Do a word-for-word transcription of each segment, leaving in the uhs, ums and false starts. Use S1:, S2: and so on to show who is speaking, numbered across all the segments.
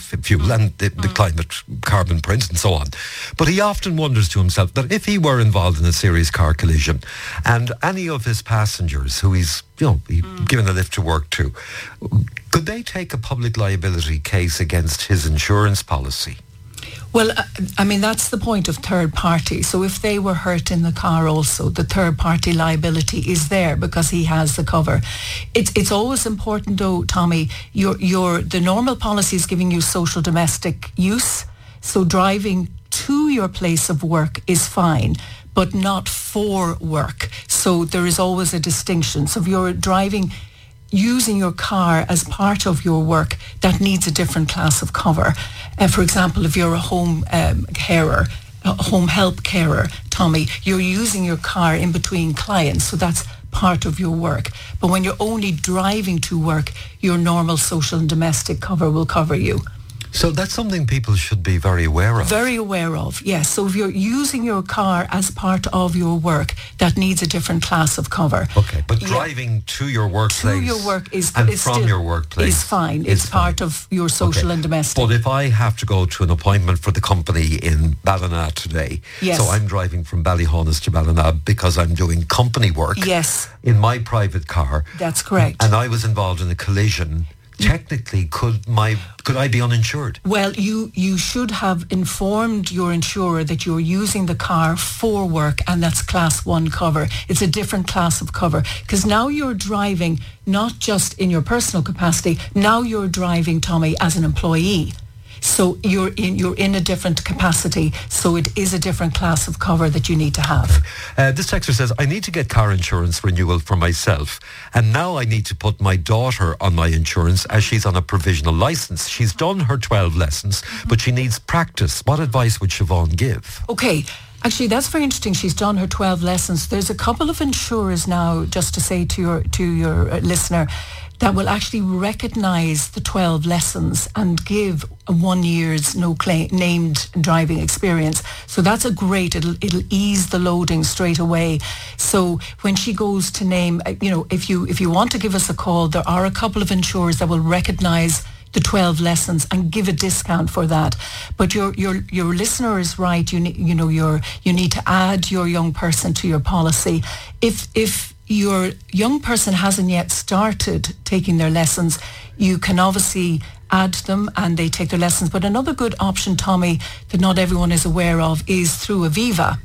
S1: fuel and the, the climate carbon print and so on. But he often wonders to himself that if he were involved in a serious car collision and any of his passengers who he's, you know, he mm. given a lift to work to, could they take a public liability case against his insurance policy?
S2: Well, I mean, that's the point of third party. So if they were hurt in the car also, the third party liability is there because he has the cover. It's it's always important though, Tommy, your your the normal policy is giving you social domestic use. So driving to your place of work is fine, but not for work. So there is always a distinction. So if you're driving using your car as part of your work, that needs a different class of cover. Uh, for example, if you're a home um, carer, a home help carer, Tommy, you're using your car in between clients, so that's part of your work. But when you're only driving to work, your normal social and domestic cover will cover you.
S1: So that's something people should be very aware of.
S2: Very aware of, yes. So if you're using your car as part of your work, that needs a different class of cover.
S1: Okay, but
S2: yeah.
S1: driving to your workplace
S2: to your work is,
S1: and
S2: is
S1: from
S2: still,
S1: your workplace
S2: is fine.
S1: Is
S2: it's part
S1: fine.
S2: of your social
S1: okay.
S2: and domestic.
S1: But if I have to go to an appointment for the company in Ballina today,
S2: yes.
S1: so I'm driving from Ballyhonus to Ballina because I'm doing company work
S2: yes.
S1: in my private car.
S2: That's correct.
S1: And I was involved in a collision. Technically, could my could I be uninsured?
S2: Well, you you should have informed your insurer that you're using the car for work, and that's class one cover. It's a different class of cover because now you're driving not just in your personal capacity. Now you're driving, Tommy, as an employee. So you're in you're in a different capacity. So it is a different class of cover that you need to have.
S1: Uh, this texter says, I need to get car insurance renewal for myself. And now I need to put my daughter on my insurance as she's on a provisional licence. She's done her twelve lessons, mm-hmm. but she needs practice. What advice would Siobhan give?
S2: Okay. Actually, that's very interesting. She's done her twelve lessons. There's a couple of insurers now, just to say to your to your uh, listener, that will actually recognise the twelve lessons and give a one year's no claim named driving experience. So that's a great, it'll it'll ease the loading straight away. So when she goes to name, you know, if you if you want to give us a call, there are a couple of insurers that will recognise the twelve lessons and give a discount for that. But your your your listener is right. You need, you know, your you need to add your young person to your policy. If if your young person hasn't yet started taking their lessons, you can obviously add them and they take their lessons. But another good option, Tommy, that not everyone is aware of is through Aviva.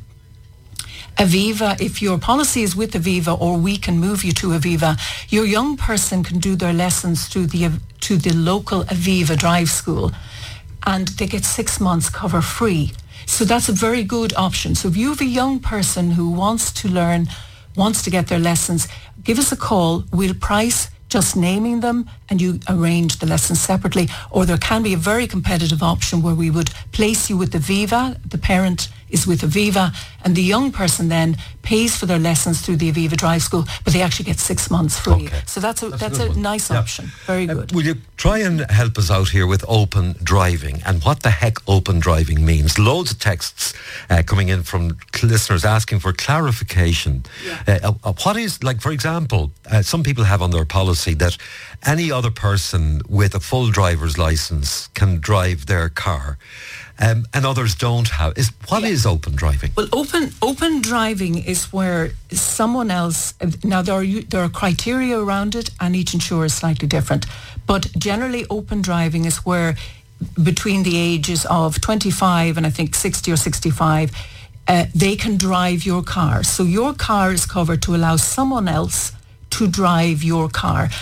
S2: Aviva, if your policy is with Aviva or we can move you to Aviva, your young person can do their lessons through the to the local Aviva drive school and they get six months cover free. So that's a very good option. So if you have a young person who wants to learn, wants to get their lessons, give us a call. We'll price just naming them and you arrange the lessons separately. Or there can be a very competitive option where we would place you with Aviva, the parent is with Aviva, and the young person then pays for their lessons through the Aviva Drive School, but they actually get six months free.
S1: Okay.
S2: So that's a
S1: that's,
S2: that's
S1: a,
S2: a nice
S1: yeah.
S2: option. Very good.
S1: Uh, will you try and help us out here with open driving and what the heck open driving means? Loads of texts uh, coming in from listeners asking for clarification. Yeah. Uh, uh, what is, like, for example, uh, some people have on their policy that any other person with a full driver's license can drive their car. Um, and others don't have. Is what yeah. is open driving?
S2: Well, open open driving is where someone else. Now there are there are criteria around it, and each insurer is slightly different. But generally, open driving is where between the ages of twenty-five and I think sixty or sixty-five, uh, they can drive your car. So your car is covered to allow someone else to drive your car.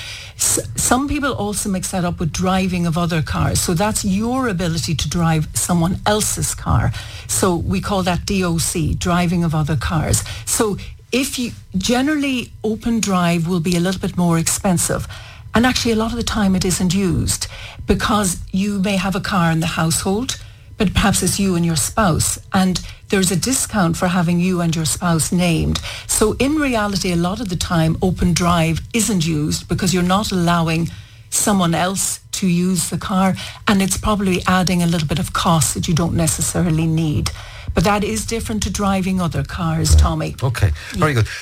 S2: Some people also mix that up with driving of other cars. So that's your ability to drive someone else's car. So we call that D O C, driving of other cars. So if you generally open drive will be a little bit more expensive. And actually a lot of the time it isn't used because you may have a car in the household, but perhaps it's you and your spouse. And there's a discount for having you and your spouse named. So in reality, a lot of the time, open drive isn't used because you're not allowing someone else to use the car, and it's probably adding a little bit of cost that you don't necessarily need. But that is different to driving other cars, Tommy.
S1: Okay, very
S2: yeah.
S1: good.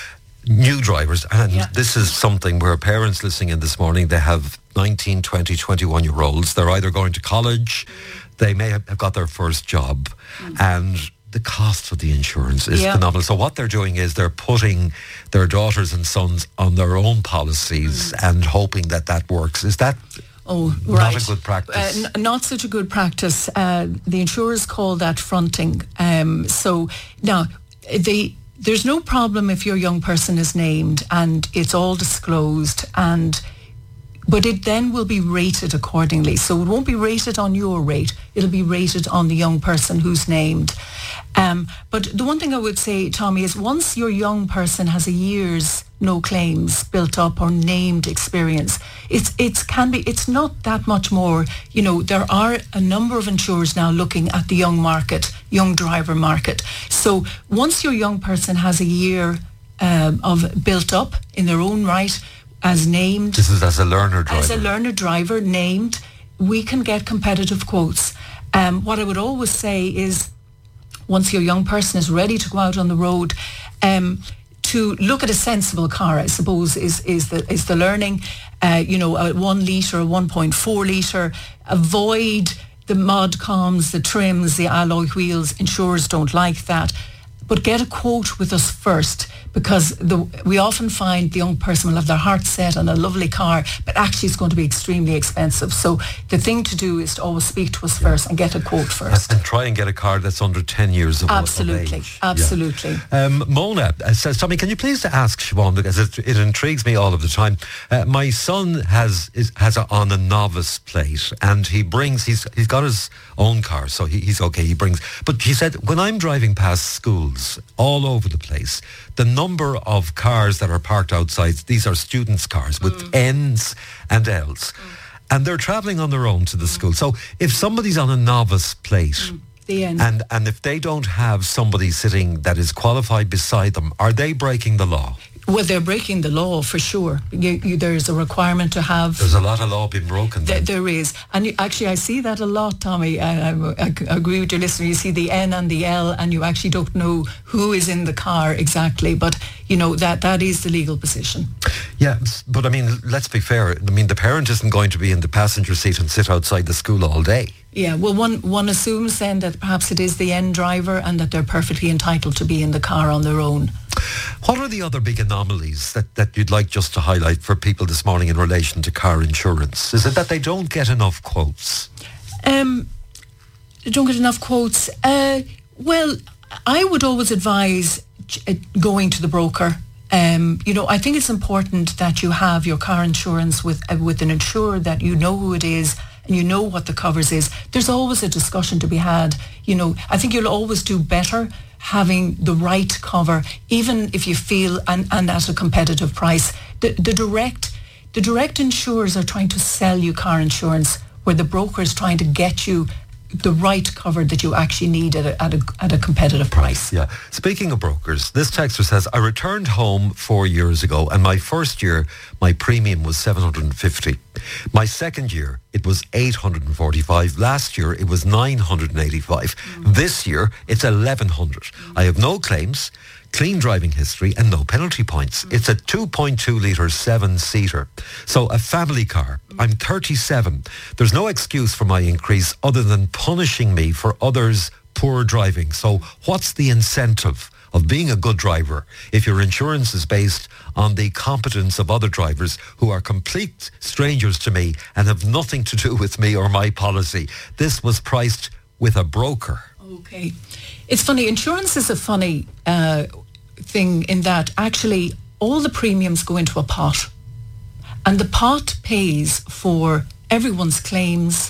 S1: new drivers, and
S2: Yeah.
S1: this is something where parents listening in this morning, they have nineteen, twenty, twenty-one year olds. They're either going to college, they may have have got their first job, mm. and the cost of the insurance is
S2: yeah.
S1: phenomenal. So what they're doing is they're putting their daughters and sons on their own policies mm. and hoping that that works. Is that
S2: oh, right.
S1: not a good practice?
S2: Uh, n- not such a good practice. Uh, the insurers call that fronting. Um, so now, the there's no problem if your young person is named and it's all disclosed, and but it then will be rated accordingly. So it won't be rated on your rate. It'll be rated on the young person who's named. Um, but the one thing I would say, Tommy, is once your young person has a year's no claims built up or named experience, it's it's can be it's not that much more. You know, there are a number of insurers now looking at the young market, young driver market. So once your young person has a year um, of built up in their own right, as named.
S1: This is as a learner driver.
S2: As a learner driver named, we can get competitive quotes. Um, what I would always say is, once your young person is ready to go out on the road, um, to look at a sensible car, I suppose, is is the is the learning. Uh, you know, a one litre, a one point four litre. Avoid the mod coms, the trims, the alloy wheels. Insurers don't like that. But get a quote with us first, because the, we often find the young person will have their heart set on a lovely car, but actually it's going to be extremely expensive. So the thing to do is to always speak to us first and get a quote first.
S1: And try and get a car that's under ten years of,
S2: absolutely,
S1: of age.
S2: Absolutely,
S1: yeah. um, Mona uh, says, Tommy, can you please ask Siobhan, because it, it intrigues me all of the time. Uh, my son has is, has a, on a novice plate, and he brings, he's he's got his own car, so he, he's okay, he brings, but he said, when I'm driving past schools all over the place, the number of cars that are parked outside, these are students' cars with mm. N's and L's. Mm. And they're travelling on their own to the mm. school. So if somebody's on a novice plate, mm.
S2: the end.
S1: and and if they don't have somebody sitting that is qualified beside them, are they breaking the law?
S2: Well, they're breaking the law for sure. You, you, there's a requirement to have...
S1: There's a lot of law being broken.
S2: Th- there is. And you, actually, I see that a lot, Tommy. I, I, I agree with your listener. You see the N and the L, and you actually don't know who is in the car exactly. But, you know, that that is the legal position.
S1: Yeah, but I mean, let's be fair. I mean, the parent isn't going to be in the passenger seat and sit outside the school all day.
S2: Yeah, well, one, one assumes then that perhaps it is the N driver and that they're perfectly entitled to be in the car on their own.
S1: What are the other big anomalies that, that you'd like just to highlight for people this morning in relation to car insurance? Is it that they don't get enough quotes?
S2: Um, they don't get enough quotes. Uh, well, I would always advise going to the broker. Um, you know, I think it's important that you have your car insurance with uh, with an insurer that you know who it is and you know what the covers is. There's always a discussion to be had. You know, I think you'll always do better having the right cover, even if you feel and, and at a competitive price. The, the direct the direct insurers are trying to sell you car insurance, where the broker is trying to get you the right cover that you actually need at a, at a, at a competitive price.
S1: Yeah. Speaking of brokers, this texter says, I returned home four years ago, and my first year, my premium was seven hundred fifty. My second year, it was eight hundred forty-five. Last year, it was nine hundred eighty-five. Mm. This year, it's eleven hundred. Mm. I have no claims, clean driving history, and no penalty points. Mm. It's a two point two litre seven-seater. So a family car. Mm. I'm thirty-seven. There's no excuse for my increase other than punishing me for others' poor driving. So what's the incentive of being a good driver if your insurance is based on the competence of other drivers who are complete strangers to me and have nothing to do with me or my policy? This was priced with a broker.
S2: Okay. It's funny. Insurance is a funny uh, thing in that actually all the premiums go into a pot, and the pot pays for everyone's claims.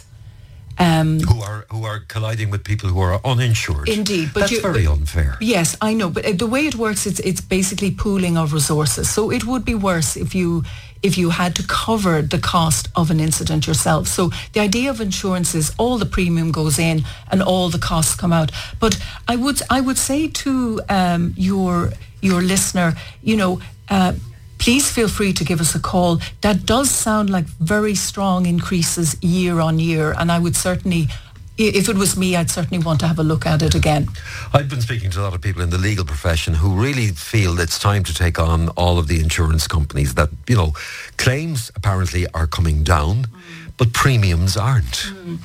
S2: Um,
S1: who are who are colliding with people who are uninsured.
S2: Indeed, but
S1: that's
S2: you,
S1: very
S2: but,
S1: unfair.
S2: Yes, I know, but the way it works, it's it's basically pooling of resources. So it would be worse if you if you had to cover the cost of an incident yourself. So the idea of insurance is all the premium goes in and all the costs come out. But I would I would say to um, your your listener, you know. Uh, Please feel free to give us a call. That does sound like very strong increases year on year, and I would certainly if it was me, I'd certainly want to have a look at it again.
S1: I've been speaking to a lot of people in the legal profession who really feel it's time to take on all of the insurance companies, that, you know, claims apparently are coming down, mm. but premiums aren't.
S2: Mm.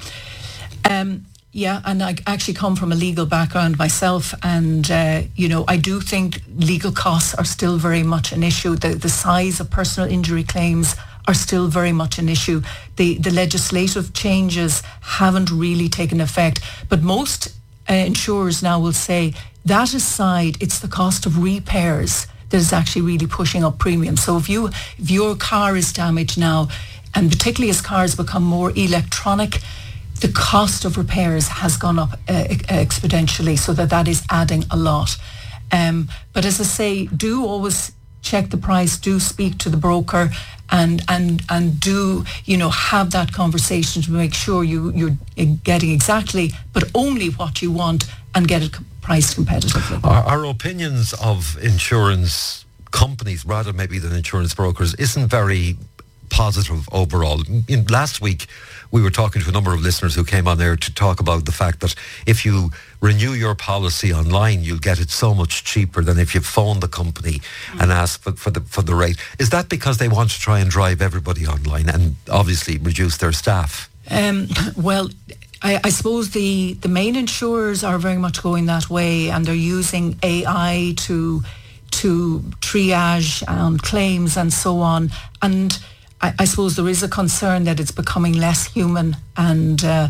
S2: Um, yeah, and I actually come from a legal background myself, and, uh, you know, I do think legal costs are still very much an issue. The, the size of personal injury claims are still very much an issue. The the legislative changes haven't really taken effect, but most uh, insurers now will say that aside, it's the cost of repairs that is actually really pushing up premiums. So if you if your car is damaged now, and particularly as cars become more electronic, the cost of repairs has gone up uh, exponentially, so that that is adding a lot. Um, but as I say, do always check the price, do speak to the broker, and and and do, you know, have that conversation to make sure you, you're getting exactly, but only what you want, and get it priced competitively.
S1: Our, our opinions of insurance companies, rather maybe than insurance brokers, isn't very positive overall. In, last week, we were talking to a number of listeners who came on there to talk about the fact that if you renew your policy online, you'll get it so much cheaper than if you phone the company mm. and ask for, for the for the rate. Is that because they want to try and drive everybody online and obviously reduce their staff?
S2: Um, well, I, I suppose the, the main insurers are very much going that way, and they're using A I to to triage um, claims and so on. And I, I suppose there is a concern that it's becoming less human, and uh,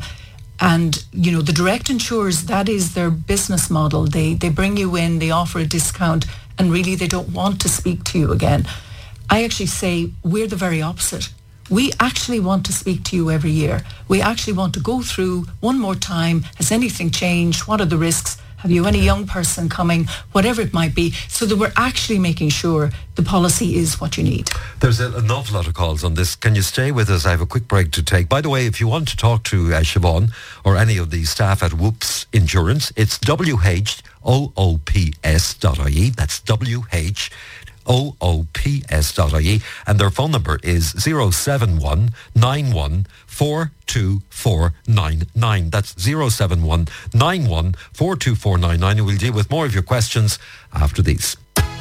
S2: and you know, the direct insurers, that is their business model. They they bring you in, they offer a discount, and really they don't want to speak to you again. I actually say we're the very opposite. We actually want to speak to you every year. We actually want to go through one more time. Has anything changed? What are the risks? Have you any young person coming? Whatever it might be, so that we're actually making sure the policy is what you need.
S1: There's a, an awful lot of calls on this. Can you stay with us? I have a quick break to take. By the way, if you want to talk to uh, Siobhan or any of the staff at Whoops Insurance, it's W H O O P S dot I E. That's W H O O P S dot I E, and their phone number is zero seven one nine one four two four nine nine. That's zero seven one nine one four two four nine nine, and we'll deal with more of your questions after these.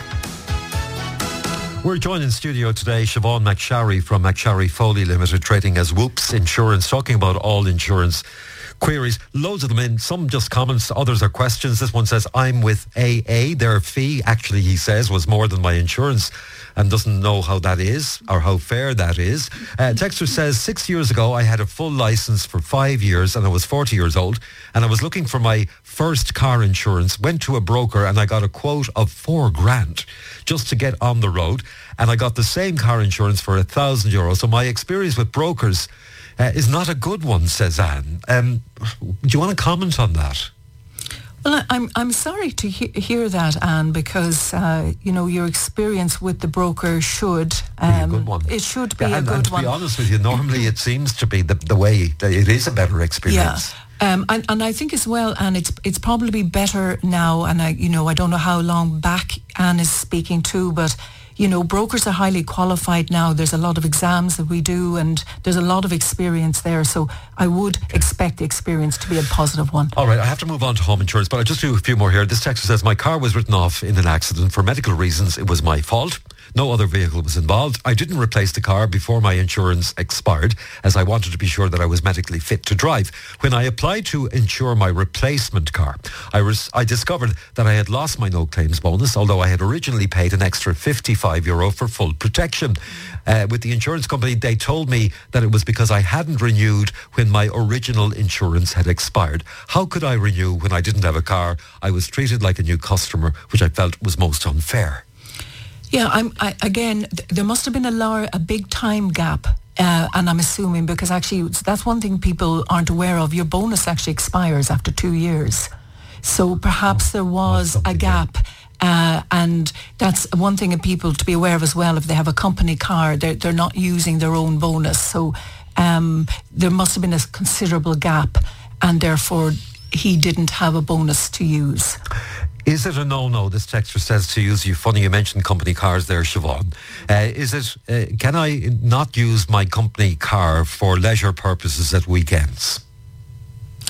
S1: We're joined in studio today, Siobhan McSharry from McSharry Foley Limited, trading as Whoops Insurance, talking about all insurance queries. Loads of them in, some just comments, others are questions. This one says, I'm with A A. Their fee, actually, he says, was more than my insurance, and doesn't know how that is or how fair that is. Uh, Texter says, six years ago, I had a full licence for five years and I was forty years old, and I was looking for my first car insurance, went to a broker and I got a quote of four grand just to get on the road, and I got the same car insurance for a thousand euros. So my experience with brokers Uh, is not a good one, says Anne. Um, do you want to comment on that?
S2: Well, I'm I'm sorry to he- hear that, Anne, because uh, you know, your experience with the broker should um,
S1: be a good one.
S2: It should be
S1: yeah,
S2: a
S1: and,
S2: good
S1: and to
S2: one.
S1: be honest with you, normally it seems to be the the way that it is a better experience.
S2: Yeah. Um, and, and I think as well, and it's it's probably better now. And I, you know, I don't know how long back Anne is speaking to, but you know, brokers are highly qualified now. There's a lot of exams that we do, and there's a lot of experience there. So I would expect the experience to be a positive one.
S1: All right, I have to move on to home insurance, but I'll just do a few more here. This texter says, my car was written off in an accident. For medical reasons, it was my fault. No other vehicle was involved. I didn't replace the car before my insurance expired, as I wanted to be sure that I was medically fit to drive. When I applied to insure my replacement car, I, was, I discovered that I had lost my no claims bonus, although I had originally paid an extra fifty-five euro for full protection. Uh, with the insurance company, they told me that it was because I hadn't renewed when my original insurance had expired. How could I renew when I didn't have a car? I was treated like a new customer, which I felt was most unfair.
S2: Yeah, I'm, I, again, th- there must have been a, lar- a big time gap, uh, and I'm assuming, because actually that's one thing people aren't aware of. Your bonus actually expires after two years. So perhaps oh, there was a gap. Uh, and that's one thing of people to be aware of as well. If they have a company car, they're, they're not using their own bonus. So um, there must have been a considerable gap, and therefore he didn't have a bonus to use.
S1: Is it a no-no, this texter says to use you? Funny you mentioned company cars there, Siobhan. Uh, is it, uh, can I not use my company car for leisure purposes at weekends?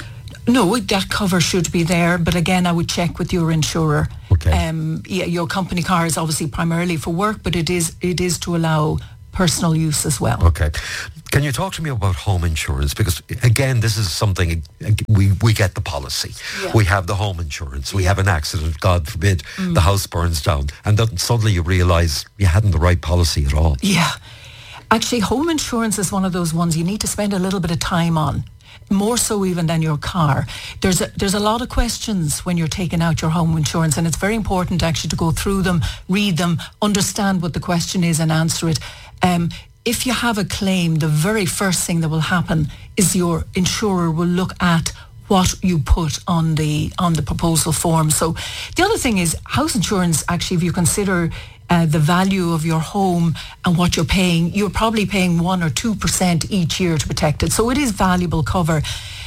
S2: No, that cover should be there, but again, I would check with your insurer.
S1: Okay.
S2: Um, yeah, your company car is obviously primarily for work, but it is it is to allow personal use as well.
S1: Okay. Can you talk to me about home insurance? Because again, this is something, we, we get the policy.
S2: Yeah.
S1: We have the home insurance. We have an accident, God forbid, mm. the house burns down. And then suddenly you realise you hadn't the right policy at all.
S2: Yeah. Actually, home insurance is one of those ones you need to spend a little bit of time on. More so even than your car. There's a, there's a lot of questions when you're taking out your home insurance, and it's very important actually to go through them, read them, understand what the question is and answer it. Um, if you have a claim, the very first thing that will happen is your insurer will look at what you put on the on the proposal form. So the other thing is house insurance, actually, if you consider uh, the value of your home and what you're paying, you're probably paying one or two percent each year to protect it. So it is valuable cover.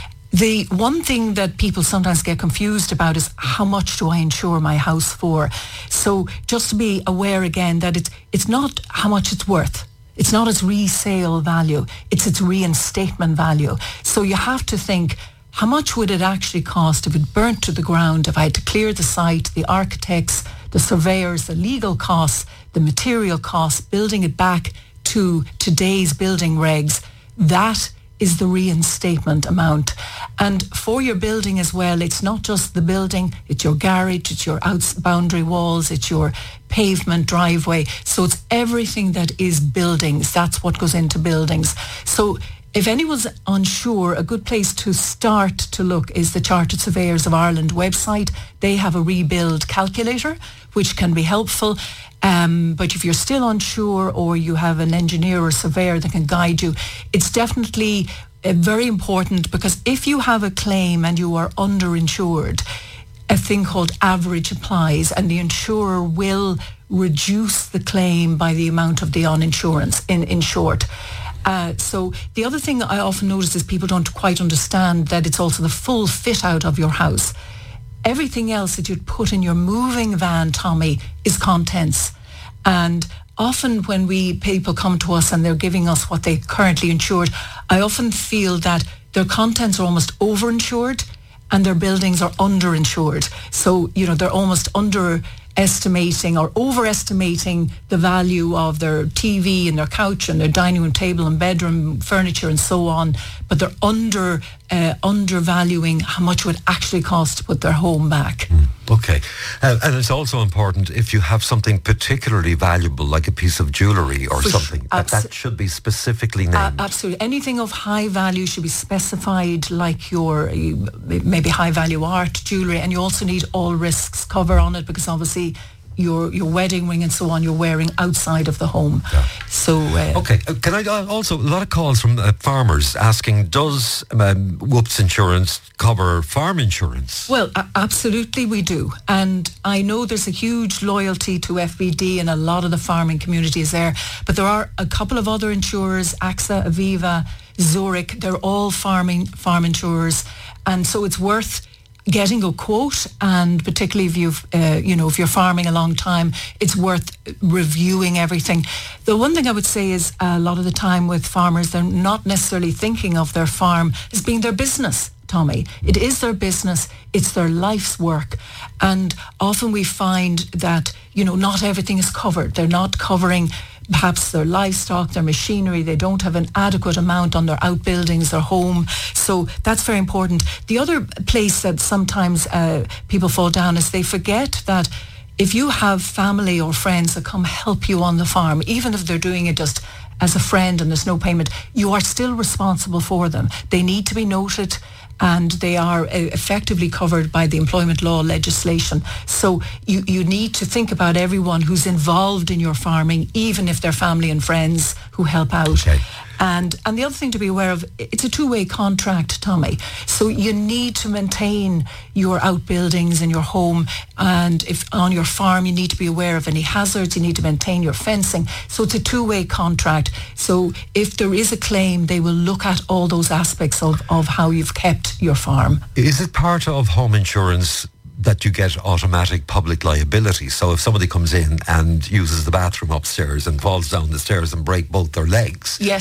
S2: The one thing that people sometimes get confused about is how much do I insure my house for? So just to be aware again that it's it's not how much it's worth. It's not its resale value. It's its reinstatement value. So you have to think, how much would it actually cost if it burnt to the ground, if I had to clear the site, the architects, the surveyors, the legal costs, the material costs, building it back to today's building regs? That is the reinstatement amount. And for your building as well, it's not just the building, it's your garage, it's your outs boundary walls, it's your pavement, driveway. So it's everything that is buildings. That's what goes into buildings. So if anyone's unsure, a good place to start to look is the Chartered Surveyors of Ireland website. They have a rebuild calculator, which can be helpful. Um, but if you're still unsure, or you have an engineer or surveyor that can guide you, it's definitely uh, very important, because if you have a claim and you are underinsured, a thing called average applies, and the insurer will reduce the claim by the amount of the uninsurance, in, in short. Uh, so the other thing I often notice is people don't quite understand that it's also the full fit out of your house. Everything else that you'd put in your moving van, Tommy, is contents. And often when we people come to us and they're giving us what they currently insured, I often feel that their contents are almost overinsured and their buildings are underinsured. So, you know, they're almost underestimating or overestimating the value of their T V and their couch and their dining room table and bedroom furniture and so on, but they're under uh, undervaluing how much it would actually cost to put their home back.
S1: Mm, okay. Uh, and it's also important, if you have something particularly valuable, like a piece of jewellery or
S2: For
S1: something,
S2: sh-
S1: that,
S2: abso-
S1: that should be specifically named.
S2: Uh, absolutely. Anything of high value should be specified, like your uh, maybe high value art, jewellery, and you also need all risks cover on it, because obviously your your wedding ring and so on you're wearing outside of the home. Yeah. So uh,
S1: okay, uh, can I uh, also, a lot of calls from uh, farmers asking, does um, Whoops Insurance cover farm insurance?
S2: Well, uh, absolutely we do, and I know there's a huge loyalty to F B D and a lot of the farming community is there, but there are a couple of other insurers, AXA, Aviva, Zurich. They're all farming farm insurers, and so it's worth getting a quote, and particularly if you've, uh, you know, if you're farming a long time, it's worth reviewing everything. The one thing I would say is a lot of the time with farmers, they're not necessarily thinking of their farm as being their business, Tommy. It is their business, it's their life's work. And often we find that, you know, not everything is covered. They're not covering perhaps their livestock, their machinery. They don't have an adequate amount on their outbuildings, their home. So that's very important. The other place that sometimes uh, people fall down is they forget that if you have family or friends that come help you on the farm, even if they're doing it just as a friend and there's no payment, you are still responsible for them. They need to be noted, and they are effectively covered by the employment law legislation. So you, you need to think about everyone who's involved in your farming, even if they're family and friends who help out.
S1: Okay.
S2: And and the other thing to be aware of, it's a two-way contract, Tommy. So you need to maintain your outbuildings in your home, and if on your farm you need to be aware of any hazards, you need to maintain your fencing. So it's a two-way contract. So if there is a claim, they will look at all those aspects of, of how you've kept your farm.
S1: Is it part of home insurance that you get automatic public liability? So if somebody comes in and uses the bathroom upstairs and falls down the stairs and break both their legs,
S2: yes,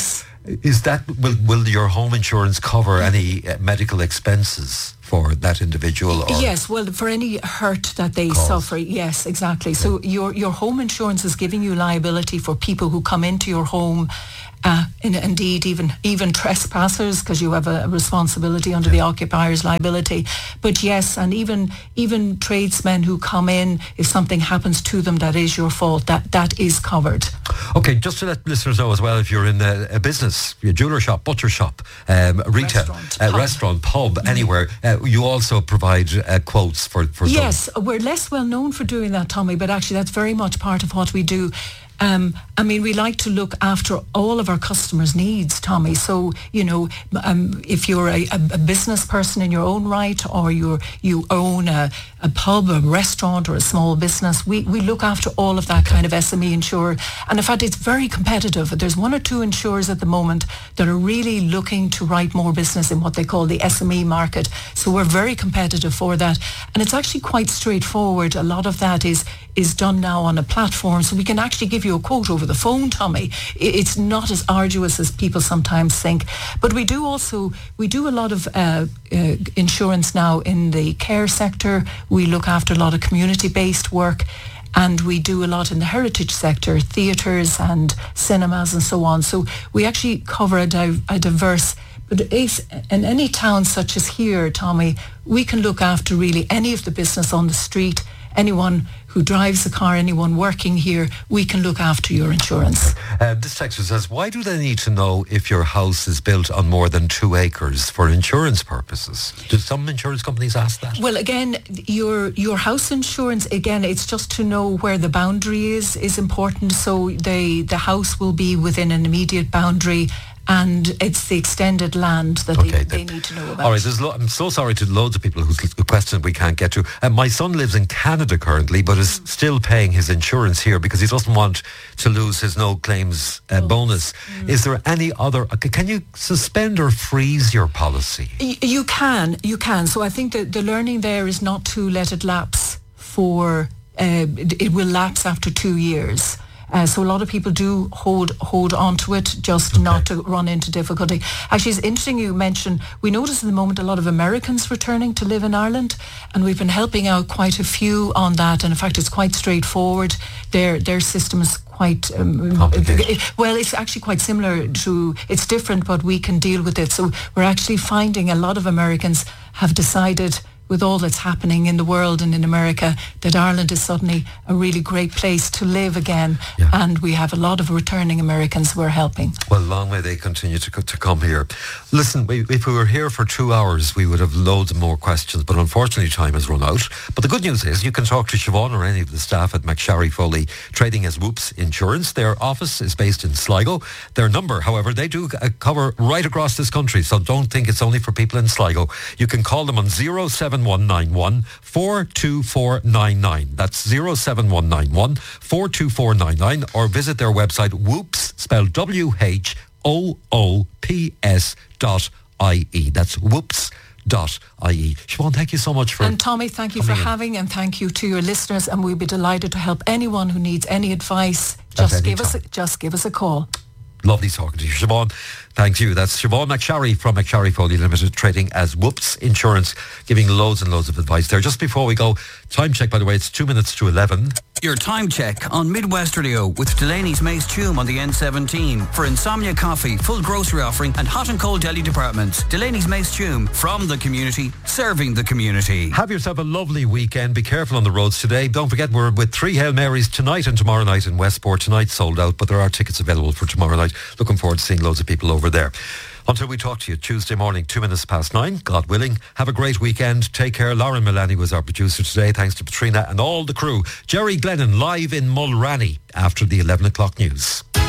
S1: Is that, will, will your home insurance cover any uh, medical expenses for that individual? Or
S2: yes, well, for any hurt that they
S1: cause.
S2: suffer, yes, exactly. So your your home insurance is giving you liability for people who come into your home, uh, and indeed even even trespassers, because you have a responsibility under yeah. the occupier's liability. But yes, and even even tradesmen who come in, if something happens to them that is your fault, that that is covered.
S1: Okay, just to let listeners know as well, if you're in a, a business, a jeweler shop, butcher shop, um, retail,
S2: restaurant,
S1: uh,
S2: pub,
S1: restaurant, pub mm-hmm. anywhere, uh, you also provide uh, quotes for, for
S2: yes,
S1: some.
S2: We're less well known for doing that, Tommy, but actually that's very much part of what we do. Um, I mean, we like to look after all of our customers' needs, Tommy. So, you know, um, if you're a, a business person in your own right, or you're, you own a, a pub, a restaurant, or a small business, we, we look after all of that kind of S M E insurer. And in fact, it's very competitive. There's one or two insurers at the moment that are really looking to write more business in what they call the S M E market. So we're very competitive for that. And it's actually quite straightforward. A lot of that is is done now on a platform, so we can actually give you a quote over the phone, Tommy. It's not as arduous as people sometimes think. But we do also, we do a lot of uh, uh, insurance now in the care sector. We look after a lot of community-based work, and we do a lot in the heritage sector, theatres and cinemas and so on. So we actually cover a, di- a diverse, but in any town such as here, Tommy, we can look after really any of the business on the street, anyone who drives a car, anyone working here, we can look after your insurance.
S1: Uh, this texter says, why do they need to know if your house is built on more than two acres for insurance purposes? Do some insurance companies ask that?
S2: Well, again, your your house insurance, again, it's just to know where the boundary is, is important. So they, the house will be within an immediate boundary, and it's the extended land that okay, they, they need to know about.
S1: All right, there's lo- I'm so sorry to loads of people whose questions we can't get to. Uh, my son lives in Canada currently, but is still paying his insurance here because he doesn't want to lose his no claims uh, oh. bonus. Mm. Is there any other, uh, can you suspend or freeze your policy?
S2: Y- you can, you can. So I think that the learning there is not to let it lapse for, uh, it will lapse after two years. Uh, so a lot of people do hold hold on to it, just okay. not to run into difficulty. Actually, it's interesting you mentioned, we notice at the moment a lot of Americans returning to live in Ireland, and we've been helping out quite a few on that. And in fact, it's quite straightforward. Their their system is quite, um, well, it's actually quite similar to, it's different, but we can deal with it. So we're actually finding a lot of Americans have decided, with all that's happening in the world and in America, that Ireland is suddenly a really great place to live again. Yeah. And we have a lot of returning Americans we're helping.
S1: Well, long may they continue to to come here. Listen, we, if we were here for two hours, we would have loads more questions, but unfortunately time has run out. But the good news is you can talk to Siobhan or any of the staff at McSharry Foley, trading as Whoops Insurance. Their office is based in Sligo. Their number, however, they do uh, cover right across this country, so don't think it's only for people in Sligo. You can call them on zero seven one nine one four two four nine nine. That's zero seven one nine one four two four nine nine, or visit their website, Whoops, spelled W H O O P S dot I E. That's Whoops dot I E. Siobhan, thank you so much for
S2: And Tommy, thank you for
S1: in.
S2: having, and thank you to your listeners, and we'll be delighted to help anyone who needs any advice. Just give us a, just give us a call.
S1: Lovely talking to you, Siobhan. Thank you. That's Siobhan McSharry from McSharry Foley Limited, trading as Whoops Insurance, giving loads and loads of advice there. Just before we go, time check, by the way, it's two minutes to eleven.
S3: Your time check on Midwest Radio with Delaney's Mace Tume on the N seventeen. For Insomnia Coffee, full grocery offering and hot and cold deli departments. Delaney's Mace Tume, from the community, serving the community.
S1: Have yourself a lovely weekend. Be careful on the roads today. Don't forget, we're with three Hail Marys tonight and tomorrow night in Westport. Tonight sold out, but there are tickets available for tomorrow night. Looking forward to seeing loads of people over there. Until we talk to you Tuesday morning, two minutes past nine, God willing. Have a great weekend. Take care. Lauren Milani was our producer today. Thanks to Patrina and all the crew. Jerry Glennon live in Mulranny after the eleven o'clock news.